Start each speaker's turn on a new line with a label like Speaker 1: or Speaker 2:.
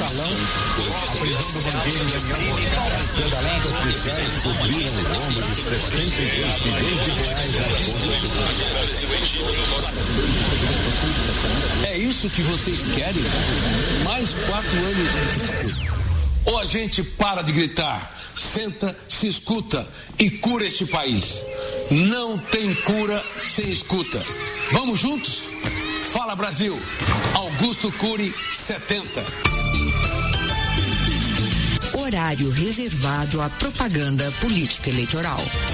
Speaker 1: salão, a prisão do banqueiro Daniel Moscardo, pedaladas fiscais cobriram o rombo de 72 bilhões de reais nas contas do Brasil.
Speaker 2: É isso que vocês querem? Mais 4 anos de... Ou a gente para de gritar, senta, se escuta e cura este país. Não tem cura sem escuta. Vamos juntos? Fala Brasil. Augusto Cury, 70.
Speaker 3: Horário reservado à propaganda política eleitoral.